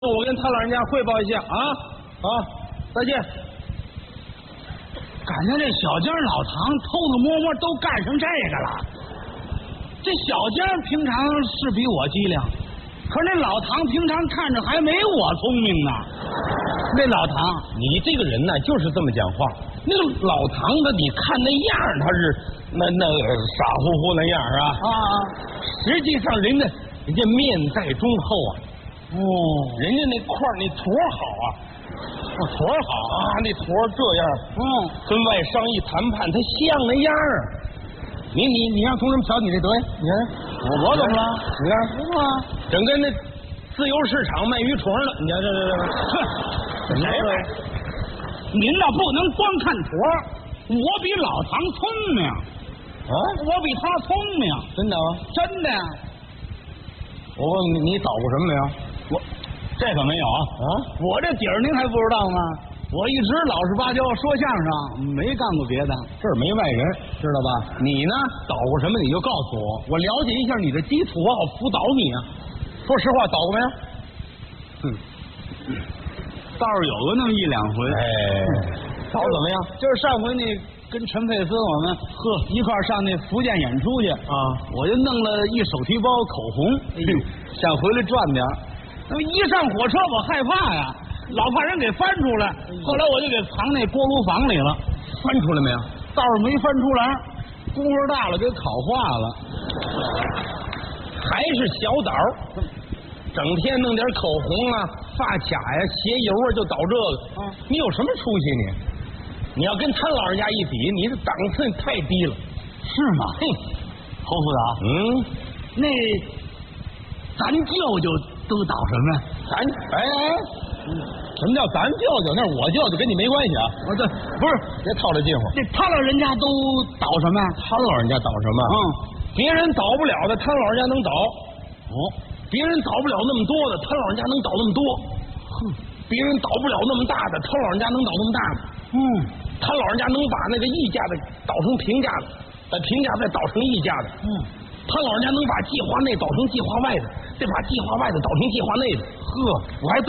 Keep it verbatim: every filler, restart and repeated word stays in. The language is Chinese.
我跟他老人家汇报一下啊啊，再见。 感觉这小江老唐偷偷摸摸都干成这个了。这小江平常是比我机灵，可是那老唐平常看着还没我聪明呢。那老唐， 你这个人呢，就是这么讲话。那个老唐的，你看那样，他是那那傻乎乎那样啊啊！ 实际上，人家人家面在忠厚啊。 哦， 人家那块那坨好啊， 我坨好啊，那坨这样， 嗯， 跟外商一谈判，他像那样儿。你你你让同志们瞧你这德行，你看我我怎么了？ 你看不是啊， 整跟那自由市场卖鱼虫的，你看这这这， 谁来？您倒不能光看坨，我比老唐聪明啊， 我比他聪明， 真的吗？ 真的。 我问你，你捣鼓什么没有？ 我这可没有啊！ 啊， 我这底儿您还不知道吗？我一直老实巴交说相声，没干过别的。 这儿没外人，知道吧？你呢，捣鼓什么你就告诉我，我了解一下你的基础，我好辅导你啊。说实话，捣鼓没有？ 嗯，倒是有个那么一两回。 哎，捣怎么样？ 就是上回那跟陈佩斯我们呵一块儿上那福建演出去啊， 我就弄了一手提包口红，哎呦，想回来赚点儿。那么一上火车，我害怕呀。老怕人给翻出来，后来我就给藏那锅炉房里了。 翻出来没有？ 倒是没翻出来，功夫大了给烤化了。 还是小枣，整天弄点口红啊、发卡呀、鞋油啊，就捣这个。啊，你有什么出息你？你要跟他老人家一比，你的档次太低了。 是吗？嘿，侯副导， 嗯， 那咱舅舅都捣什么呀？ 咱哎哎。什么叫咱舅舅？那是我舅舅，跟你没关系啊！ 哦，对，不是， 别套这近乎。 这他老人家都捣什么呀？ 他老人家捣什么？ 嗯， 别人捣不了的，他老人家能捣。 哦， 别人捣不了那么多的，他老人家能捣那么多。哼，别人捣不了那么大的，他老人家能捣那么大的。 嗯， 他老人家能把那个溢价的捣成平价的，把平价再捣成溢价的。 嗯， 他老人家能把计划内捣成计划外的，再把计划外的捣成计划内的。呵，我还最